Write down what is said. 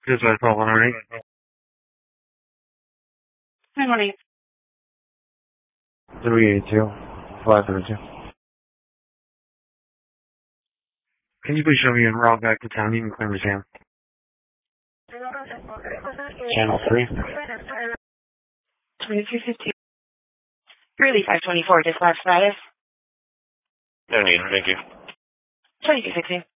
Dispatch 1208. Good morning. 382. 532. Can you please show me en route back to town? You can clear me, Sam. Channel 3. 2215. Really 524. Dispatch status. No need. Thank you. 2216.